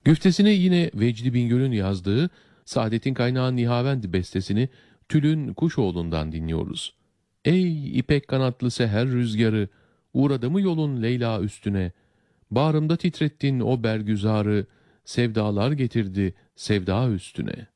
Güftesini yine Vecdi Bingöl'ün yazdığı Saadet'in Kaynağı Nihavend bestesini Tülün Kuşoğlu'ndan dinliyoruz. Ey ipek kanatlı seher rüzgarı, uğradı mı yolun Leyla üstüne? Bağrımda titrettin o bergüzarı, sevdalar getirdi sevda üstüne.